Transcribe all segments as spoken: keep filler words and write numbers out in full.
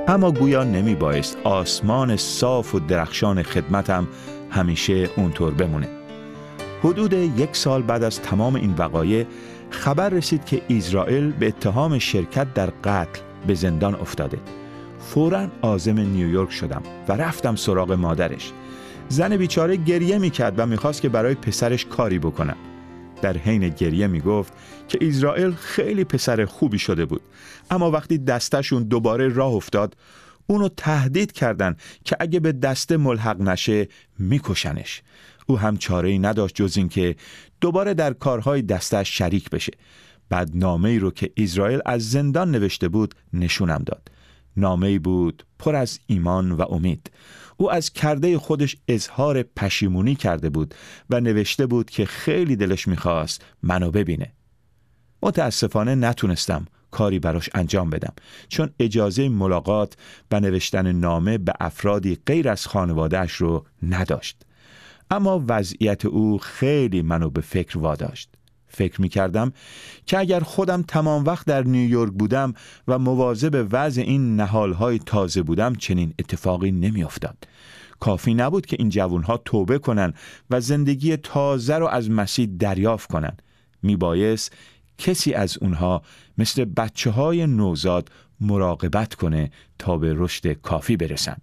اما گویا نمی بایست آسمان صاف و درخشان خدمتم همیشه اونطور بمونه. حدود یک سال بعد از تمام این وقایع خبر رسید که اسرائیل به اتهام شرکت در قتل به زندان افتاده. فوراً عازم نیویورک شدم و رفتم سراغ مادرش. زن بیچاره گریه میکرد و میخواست که برای پسرش کاری بکنم. در حین گریه میگفت که اسرائیل خیلی پسر خوبی شده بود، اما وقتی دستشون دوباره راه افتاد اونو تهدید کردن که اگه به دسته ملحق نشه میکشنش. او هم چاره‌ای نداشت جز این که دوباره در کارهای دستش شریک بشه. بعد نامه‌ای رو که اسرائیل از زندان نوشته بود نشونم داد. نامه‌ای بود پر از ایمان و امید. او از کرده خودش اظهار پشیمونی کرده بود و نوشته بود که خیلی دلش میخواست منو ببینه. متاسفانه نتونستم کاری براش انجام بدم، چون اجازه ملاقات و نوشتن نامه به افرادی غیر از خانواده‌اش رو نداشت. اما وضعیت او خیلی منو به فکر واداشت. فکر می کردم که اگر خودم تمام وقت در نیویورک بودم و مواظب وضع این نهالهای تازه بودم چنین اتفاقی نمی افتاد. کافی نبود که این جوانها توبه کنن و زندگی تازه رو از مسیح دریافت کنن. می بایست کسی از اونها مثل بچه های نوزاد مراقبت کنه تا به رشد کافی برسن.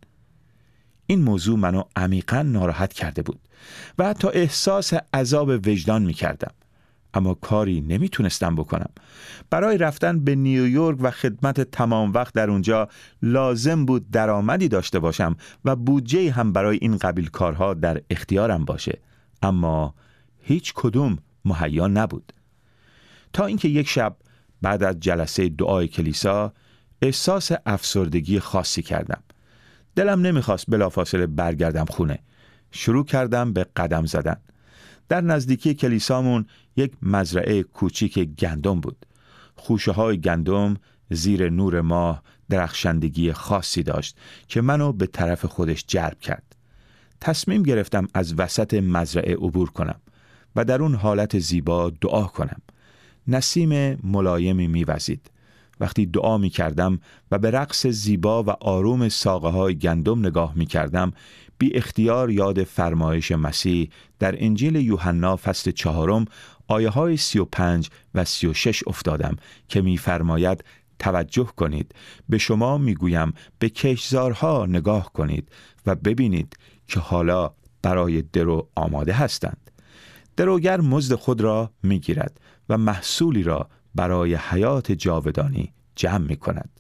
این موضوع منو عمیقاً ناراحت کرده بود و حتی احساس عذاب وجدان می کردم. اما کاری نمیتونستم بکنم. برای رفتن به نیویورک و خدمت تمام وقت در اونجا لازم بود درآمدی داشته باشم و بودجه هم برای این قبیل کارها در اختیارم باشه، اما هیچ کدوم مهیا نبود. تا اینکه یک شب بعد از جلسه دعای کلیسا احساس افسردگی خاصی کردم. دلم نمیخواست بلافاصله برگردم خونه. شروع کردم به قدم زدن. در نزدیکی کلیسامون یک مزرعه کوچیک گندم بود. خوشه های گندم زیر نور ماه درخشندگی خاصی داشت که منو به طرف خودش جلب کرد. تصمیم گرفتم از وسط مزرعه عبور کنم و در اون حالت زیبا دعا کنم. نسیم ملایمی میوزید. وقتی دعا می کردم و به رقص زیبا و آروم ساقه های گندم نگاه می کردم، بی اختیار یاد فرمایش مسیح در انجیل یوحنا فصل چهارم آیه های سی و پنج و سی و شش افتادم که می فرماید توجه کنید، به شما می گویم به کشتزارها نگاه کنید و ببینید که حالا برای درو آماده هستند. دروگر مزد خود را می گیرد و محصولی را برای حیات جاودانی جمع می کند.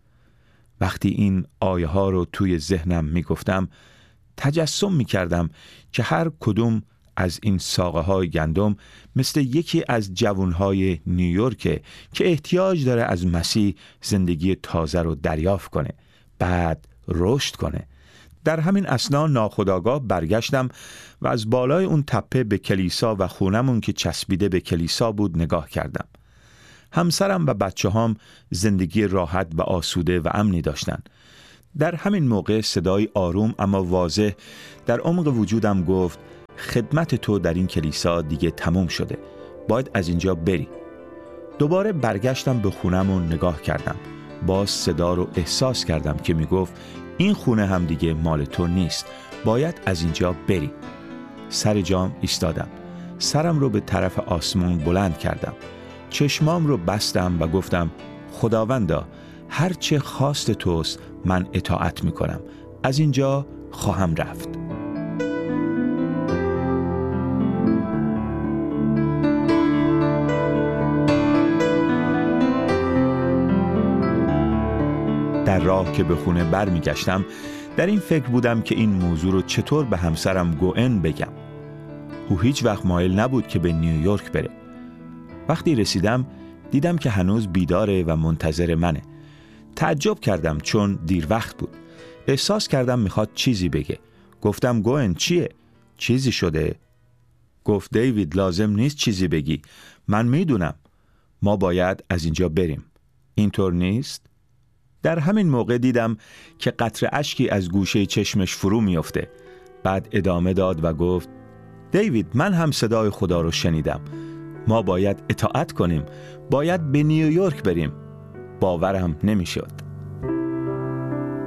وقتی این آیه ها رو توی ذهنم می گفتم، تجسم می کردم که هر کدوم از این ساقه های گندم مثل یکی از جوانهای نیویورک که احتیاج داره از مسیح زندگی تازه رو دریافت کنه، بعد رشد کنه. در همین اثنا ناخودآگاه برگشتم و از بالای اون تپه به کلیسا و خونمون که چسبیده به کلیسا بود نگاه کردم. همسرم و بچه هام زندگی راحت و آسوده و امنی داشتن. در همین موقع صدای آروم اما واضح در عمق وجودم گفت خدمت تو در این کلیسا دیگه تموم شده. باید از اینجا بری. دوباره برگشتم به خونمون نگاه کردم. باز صدا رو احساس کردم که می گفت این خونه هم دیگه مال تو نیست. باید از اینجا بری. سر جام ایستادم. سرم رو به طرف آسمون بلند کردم. چشمام رو بستم و گفتم خداوندا، هر چه خواست توست من اطاعت میکنم. از اینجا خواهم رفت. در راه که به خونه بر میگشتم در این فکر بودم که این موضوع رو چطور به همسرم گوئن بگم. او هیچ وقت مایل نبود که به نیویورک بره. وقتی رسیدم دیدم که هنوز بیداره و منتظر منه. تعجب کردم چون دیر وقت بود. احساس کردم میخواد چیزی بگه. گفتم گوئن چیه؟ چیزی شده؟ گفت دیوید لازم نیست چیزی بگی. من میدونم. ما باید از اینجا بریم. اینطور نیست؟ در همین موقع دیدم که قطره اشکی از گوشه چشمش فرو میفته. بعد ادامه داد و گفت دیوید من هم صدای خدا رو شنیدم. ما باید اطاعت کنیم. باید به نیویورک بریم. باورم نمیشد.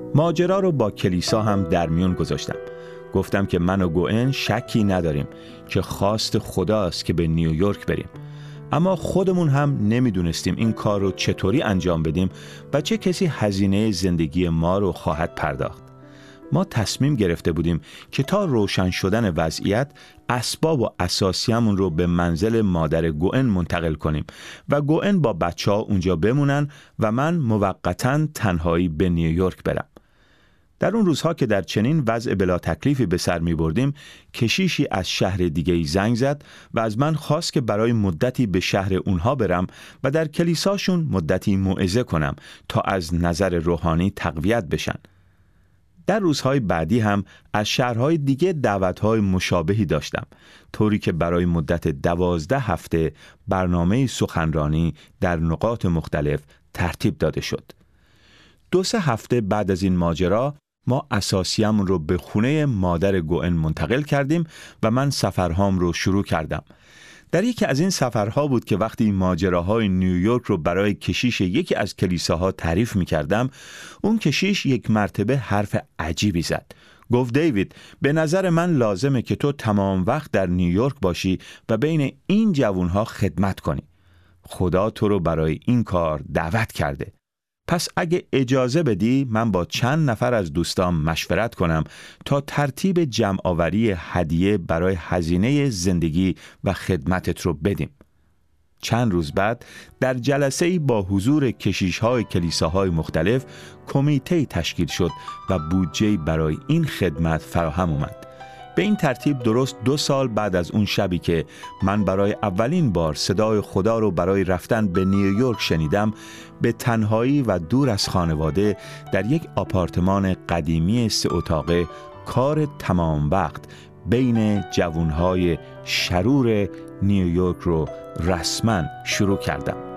ماجرا رو با کلیسا هم در میون گذاشتم. گفتم که من و گوئن شکی نداریم که خواست خداست که به نیویورک بریم، اما خودمون هم نمیدونستیم این کار رو چطوری انجام بدیم و چه کسی هزینه زندگی ما رو خواهد پرداخت. ما تصمیم گرفته بودیم که تا روشن شدن وضعیت اسباب و اساسیمون رو به منزل مادر گوئن منتقل کنیم و گوئن با بچه ها اونجا بمونن و من موقتاً تنهایی به نیویورک برم. در اون روزها که در چنین وضع بلا تکلیفی به سر می بردیم، کشیشی از شهر دیگه‌ای زنگ زد و از من خواست که برای مدتی به شهر اونها برم و در کلیساشون مدتی موعظه کنم تا از نظر روحانی تقویت بشن. در روزهای بعدی هم از شهرهای دیگه دعوتهای مشابهی داشتم، طوری که برای مدت دوازده هفته برنامه سخنرانی در نقاط مختلف ترتیب داده شد. دو سه هفته بعد از این ماجرا ما اساسیمون رو به خونه مادر گوئن منتقل کردیم و من سفرهام رو شروع کردم. در یکی از این سفرها بود که وقتی ماجراهای نیویورک رو برای کشیش یکی از کلیساها تعریف می کردم، اون کشیش یک مرتبه حرف عجیبی زد. گفت دیوید، به نظر من لازمه که تو تمام وقت در نیویورک باشی و بین این جوانها خدمت کنی. خدا تو رو برای این کار دعوت کرده. پس اگه اجازه بدی من با چند نفر از دوستام مشورت کنم تا ترتیب جمع‌آوری هدیه برای هزینه زندگی و خدمتت رو بدیم. چند روز بعد در جلسه‌ای با حضور کشیش‌های کلیساهای مختلف کمیته تشکیل شد و بودجه برای این خدمت فراهم اومد. به این ترتیب درست دو سال بعد از اون شبی که من برای اولین بار صدای خدا رو برای رفتن به نیویورک شنیدم، به تنهایی و دور از خانواده در یک آپارتمان قدیمی سه اتاقه کار تمام وقت بین جوانهای شرور نیویورک رو رسما شروع کردم.